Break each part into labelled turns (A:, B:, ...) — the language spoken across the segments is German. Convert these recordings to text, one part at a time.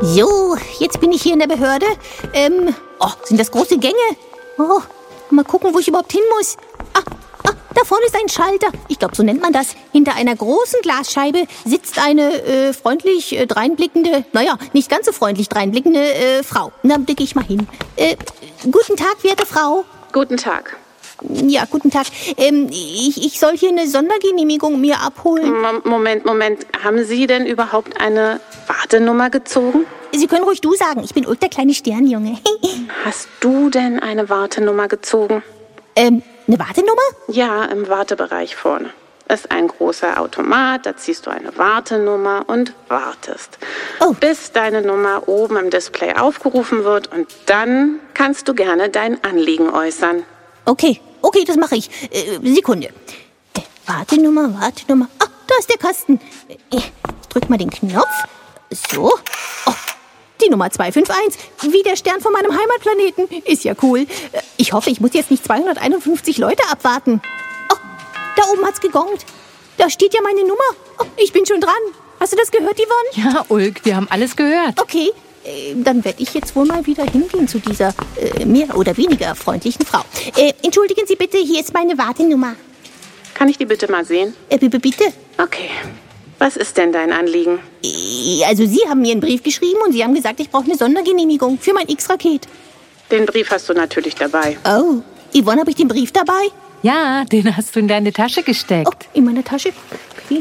A: So, jetzt bin ich hier in der Behörde. Sind das große Gänge? Oh, mal gucken, wo ich überhaupt hin muss. Da vorne ist ein Schalter. Ich glaube, so nennt man das. Hinter einer großen Glasscheibe sitzt eine freundlich dreinblickende, nicht ganz so freundlich dreinblickende Frau. Na, blicke ich mal hin. Guten Tag, werte Frau.
B: Guten Tag.
A: Ja, guten Tag. Ich soll hier eine Sondergenehmigung mir abholen.
B: Moment. Haben Sie denn überhaupt eine Wartenummer gezogen?
A: Sie können ruhig du sagen. Ich bin Ulk, der kleine Sternjunge.
B: Hast du denn eine Wartenummer gezogen?
A: Eine Wartenummer?
B: Ja, im Wartebereich vorne. Ist ein großer Automat, da ziehst du eine Wartenummer und wartest.
A: Oh.
B: Bis deine Nummer oben im Display aufgerufen wird und dann kannst du gerne dein Anliegen äußern.
A: Okay, das mache ich. Sekunde. Wartenummer. Da ist der Kasten. Ich drück mal den Knopf. So. Oh, die Nummer 251. Wie der Stern von meinem Heimatplaneten. Ist ja cool. Ich hoffe, ich muss jetzt nicht 251 Leute abwarten. Oh, da oben hat's gegongt. Da steht ja meine Nummer. Oh, ich bin schon dran. Hast du das gehört, Yvonne?
C: Ja, Ulk, wir haben alles gehört.
A: Okay. Dann werde ich jetzt wohl mal wieder hingehen zu dieser mehr oder weniger freundlichen Frau. Entschuldigen Sie bitte, hier ist meine Wartenummer.
B: Kann ich die bitte mal sehen?
A: Bitte?
B: Okay. Was ist denn dein Anliegen?
A: Also Sie haben mir einen Brief geschrieben und Sie haben gesagt, ich brauche eine Sondergenehmigung für mein X-Raket.
B: Den Brief hast du natürlich dabei.
A: Oh, Yvonne, habe ich den Brief dabei?
C: Ja, den hast du in deine Tasche gesteckt.
A: Oh, in meiner Tasche? Okay.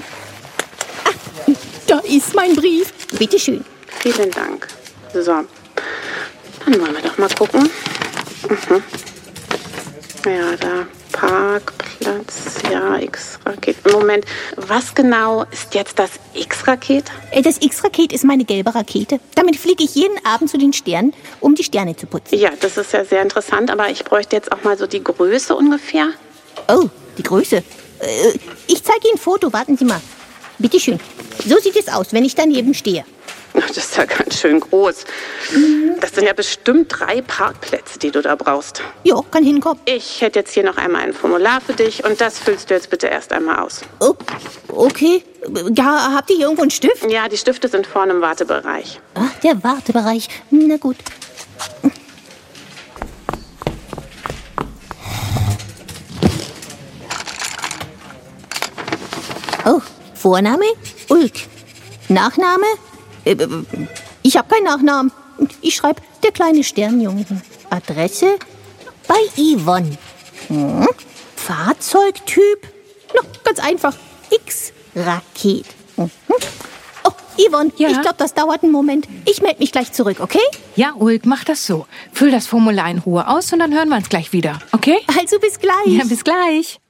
A: Da ist mein Brief. Bitteschön.
B: Vielen Dank. So, dann wollen wir doch mal gucken. Ja, da Parkplatz, ja, X-Raket. Moment, was genau ist jetzt das X-Raket?
A: Das X-Raket ist meine gelbe Rakete. Damit fliege ich jeden Abend zu den Sternen, um die Sterne zu putzen.
B: Ja, das ist ja sehr interessant, aber ich bräuchte jetzt auch mal so die Größe ungefähr.
A: Oh, die Größe. Ich zeige Ihnen ein Foto, warten Sie mal. Bitteschön. So sieht es aus, wenn ich daneben stehe.
B: Das ist ja ganz schön groß. Das sind ja bestimmt 3 Parkplätze, die du da brauchst.
A: Jo, kann hinkommen.
B: Ich hätte jetzt hier noch einmal ein Formular für dich und das füllst du jetzt bitte erst einmal aus.
A: Oh, okay. Ja, habt ihr hier irgendwo einen Stift?
B: Ja, die Stifte sind vorne im Wartebereich.
A: Ach, der Wartebereich. Na gut. Oh, Vorname? Ulk. Nachname? Ich habe keinen Nachnamen. Ich schreibe der kleine Sternjunge hin. Adresse? Bei Yvonne. Fahrzeugtyp? Na, ganz einfach. X-Raket. Oh, Yvonne,
C: Ja?
A: ich glaube, das dauert einen Moment. Ich melde mich gleich zurück, okay?
C: Ja, Ulk, mach das so. Füll das Formular in Ruhe aus und dann hören wir uns gleich wieder, okay?
A: Also bis gleich.
C: Ja, bis gleich.